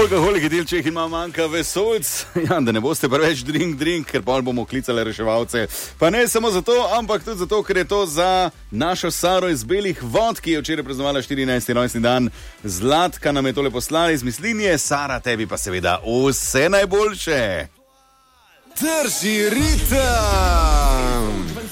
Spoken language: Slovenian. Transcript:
Alkoholiki delček ima manjka vesolc, ja, da ne boste preveč drink, ker pa bomo klicali reševalce. Pa ne samo zato, ampak tudi zato, ker je to za našo Saro iz Belih vod, ki je včeraj praznovala 14. rojstni dan. Zlatka nam je tole poslala iz Mislinje, Sara, tebi pa seveda vse najboljše. Drži ritem!